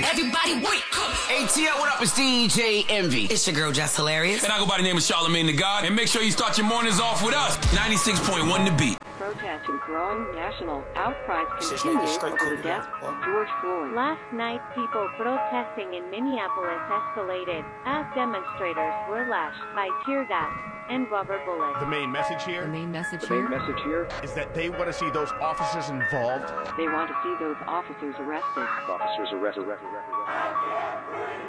Everybody wait. ATL, what up? It's DJ Envy. It's your girl, Just Hilarious. And I go by the name of Charlamagne the God. And make sure you start your mornings off with us. 96.1 The Beat. Protests and growing national outcries continue over the death of George Floyd. Last night, people protesting in Minneapolis escalated as demonstrators were lashed by tear gas and rubber bullets. The main message here is that they want to see those officers involved. They want to see those officers arrested. Officers arrested.